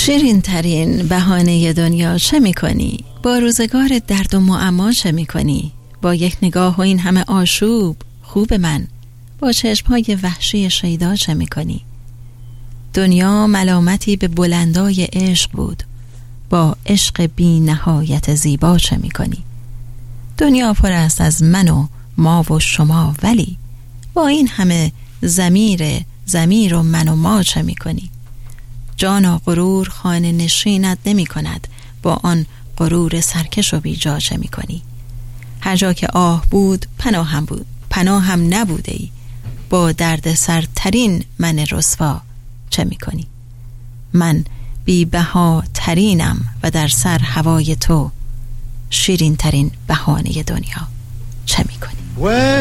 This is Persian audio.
شیرین ترین بهانه دنیا چه میکنی؟ با روزگار درد و معما چه میکنی؟ با یک نگاه و این همه آشوب خوب من، با چشمهای وحشی شیدا چه میکنی؟ دنیا ملامتی به بلندای عشق بود، با عشق بی نهایت زیبا چه میکنی؟ دنیا پر است از من و ما و شما، ولی با این همه ضمیر و من و ما چه میکنی؟ جانا غرور خانه نشینت نمی کند، با آن غرور سرکش و بیجا چه می کنی؟ هر جا که آه بود پناهم نبوده ای، با درد سرترین من رسوا چه می کنی؟ من بی بها ترینم و در سر هوای تو، شیرین ترین بهانه دنیا چه می کنی؟